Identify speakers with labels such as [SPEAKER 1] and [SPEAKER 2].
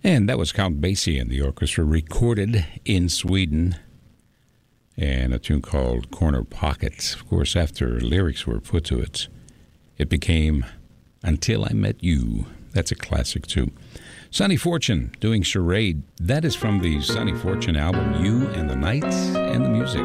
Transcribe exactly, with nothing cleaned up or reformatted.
[SPEAKER 1] And that was Count Basie and the orchestra, recorded in Sweden, and a tune called Corner Pockets. Of course, after lyrics were put to it, it became Until I Met You. That's a classic, too. Sonny Fortune doing Charade. That is from the Sonny Fortune album, You and the Night and the Music.